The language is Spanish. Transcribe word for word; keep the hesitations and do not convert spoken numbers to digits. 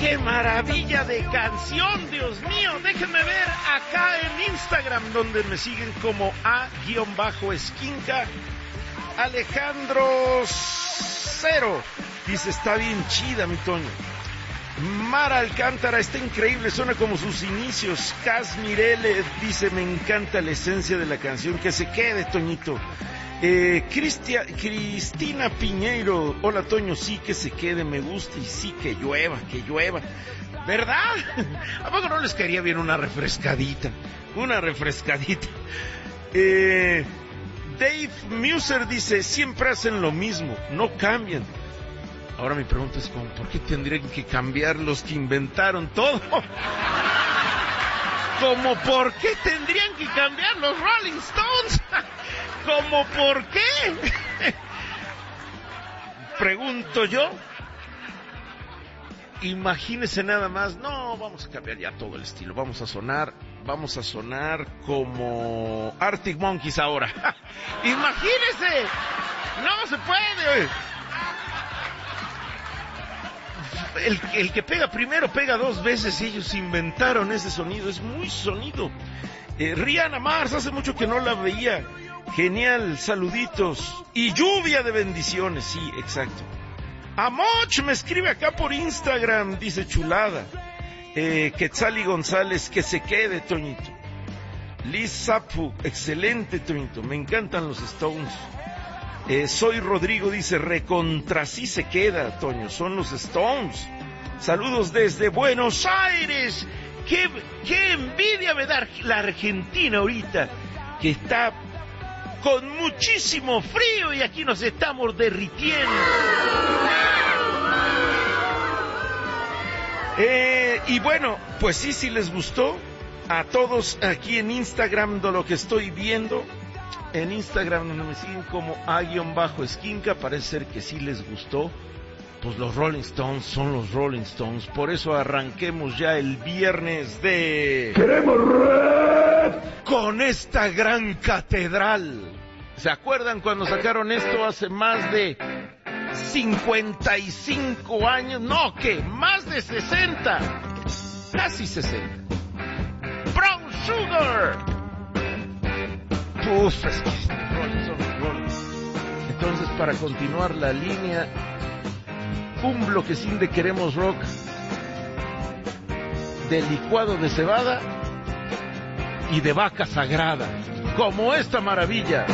¡Qué maravilla de canción, Dios mío! Déjenme ver acá en Instagram, donde me siguen como a-esquinca. Alejandro Cero dice, está bien chida, mi Toño. Mara Alcántara, está increíble, suena como sus inicios. Cas Mirele dice, me encanta la esencia de la canción, que se quede, Toñito. Eh, Cristia, Cristina Piñeiro, hola Toño, sí que se quede, me gusta, y sí que llueva, que llueva, ¿verdad? ¿A poco no les caería bien una refrescadita? Una refrescadita. Eh, Dave Muser dice, siempre hacen lo mismo, no cambian. Ahora mi pregunta es, ¿por qué tendrían que cambiar los que inventaron todo? ¿Cómo por qué tendrían que cambiar los Rolling Stones? ¿Cómo por qué? Pregunto yo. Imagínese nada más, no, vamos a cambiar ya todo el estilo, vamos a sonar, vamos a sonar como Arctic Monkeys ahora. Imagínese, no se puede. El, el que pega primero pega dos veces, y ellos inventaron ese sonido, es muy sonido. Eh, Rihanna Mars, hace mucho que no la veía, genial, saluditos, y lluvia de bendiciones, sí, exacto. Amoch me escribe acá por Instagram, dice chulada. Eh, Quetzali González, que se quede, Toñito. Liz Zapu, excelente, Toñito, me encantan los Stones. Eh, soy Rodrigo, dice, recontra sí se queda, Toño, son los Stones. Saludos desde Buenos Aires. Qué, qué envidia me da la Argentina ahorita, que está con muchísimo frío y aquí nos estamos derritiendo. Eh, y bueno, pues sí, si les gustó a todos aquí en Instagram de lo que estoy viendo. En Instagram donde me siguen como a-esquinca, parece ser que sí les gustó. Pues los Rolling Stones son los Rolling Stones, por eso arranquemos ya el viernes de... ¡Queremos rap! Con esta gran catedral. ¿Se acuerdan cuando sacaron esto hace más de cincuenta y cinco años? No, ¿qué? Más de sesenta. Casi sesenta. Brown Sugar. Uf, es que Rolling son Rolling. Entonces, para continuar la línea, un bloquecín de Queremos Rock de licuado de cebada y de vaca sagrada, como esta maravilla.